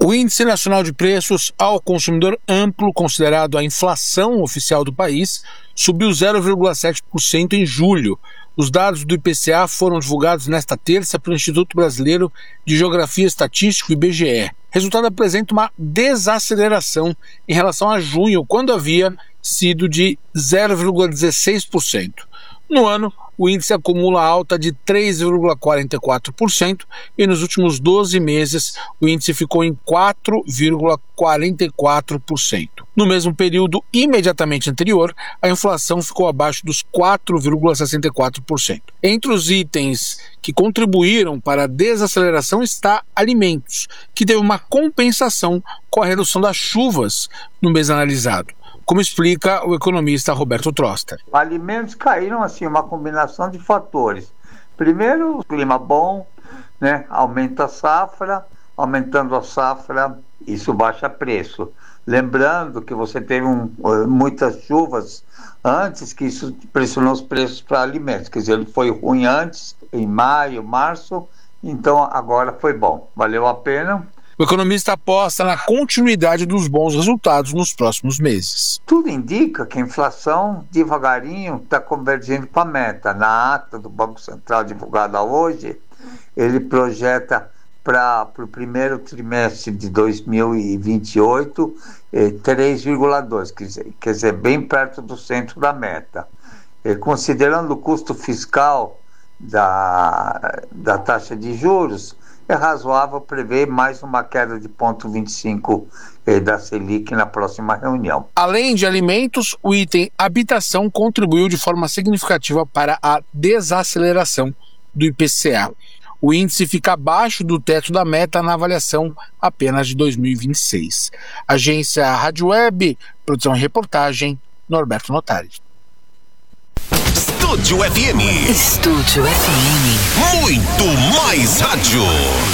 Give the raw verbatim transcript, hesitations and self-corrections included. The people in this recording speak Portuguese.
O Índice Nacional de Preços ao Consumidor Amplo, considerado a inflação oficial do país, subiu zero vírgula sete por cento em julho. Os dados do I P C A foram divulgados nesta terça pelo Instituto Brasileiro de Geografia e Estatística, I B G E. O resultado apresenta uma desaceleração em relação a junho, quando havia sido de zero vírgula dezesseis por cento. No ano, o índice acumula alta de três vírgula quarenta e quatro por cento e nos últimos doze meses o índice ficou em quatro vírgula quarenta e quatro por cento. No mesmo período imediatamente anterior, a inflação ficou abaixo dos quatro vírgula sessenta e quatro por cento. Entre os itens que contribuíram para a desaceleração está alimentos, que teve uma compensação com a redução das chuvas no mês analisado, como explica o economista Roberto Troster. Alimentos caíram assim, uma combinação de fatores. Primeiro, o clima bom, né? Aumenta a safra, aumentando a safra, isso baixa preço. Lembrando que você teve um, muitas chuvas antes, que isso pressionou os preços para alimentos. Quer dizer, ele foi ruim antes, em maio, março, então agora foi bom. Valeu a pena. O economista aposta na continuidade dos bons resultados nos próximos meses. Tudo indica que a inflação devagarinho está convergindo para a meta. Na ata do Banco Central divulgada hoje, ele projeta para o primeiro trimestre de dois mil e vinte e oito eh, três vírgula dois, quer dizer, quer dizer, bem perto do centro da meta. Eh, considerando o custo fiscal da, da taxa de juros, é razoável prever mais uma queda de zero vírgula vinte e cinco eh, da Selic na próxima reunião. Além de alimentos, o item habitação contribuiu de forma significativa para a desaceleração do I P C A. O índice fica abaixo do teto da meta na avaliação apenas de dois mil e vinte e seis. Agência Rádio Web, produção e reportagem, Norberto Notari. Estúdio F M. Estúdio F M. Muito mais rádio.